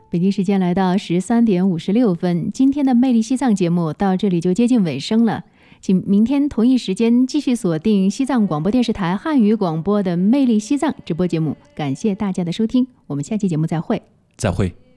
北京时间来到13:56，今天的魅力西藏节目到这里就接近尾声了，请明天同一时间继续锁定西藏广播电视台汉语广播的魅力西藏直播节目。感谢大家的收听，我们下期节目再会。 再会。